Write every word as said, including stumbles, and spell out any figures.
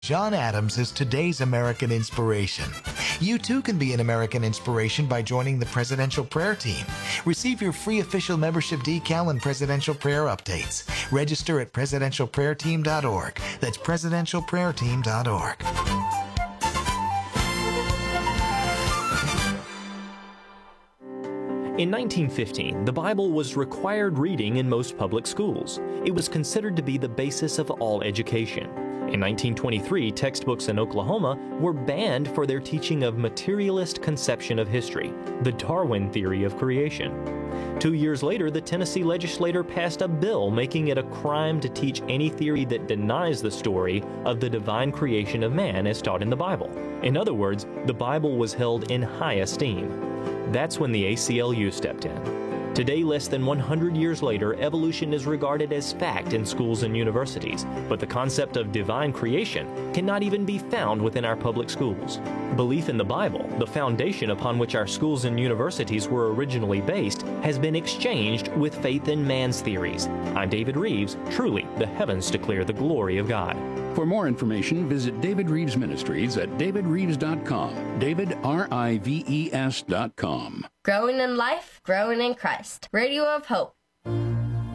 John Adams is today's American Inspiration. You too can be an American Inspiration by joining the Presidential Prayer Team. Receive your free official membership decal and presidential prayer updates. Register at presidential prayer team dot org. That's presidential prayer team dot org. In nineteen fifteen, the Bible was required reading in most public schools. It was considered to be the basis of all education. In nineteen twenty-three, textbooks in Oklahoma were banned for their teaching of materialist conception of history, the Darwin theory of creation. Two years later, the Tennessee legislature passed a bill making it a crime to teach any theory that denies the story of the divine creation of man as taught in the Bible. In other words, the Bible was held in high esteem. That's when the A C L U stepped in. Today, less than one hundred years later, evolution is regarded as fact in schools and universities, but the concept of divine creation cannot even be found within our public schools. Belief in the Bible, the foundation upon which our schools and universities were originally based, has been exchanged with faith in man's theories. I'm David Reeves. Truly, the heavens declare the glory of God. For more information, visit David Reeves Ministries at david reeves dot com. David, R I V E S dot com. Growing in life, growing in Christ. Radio of Hope.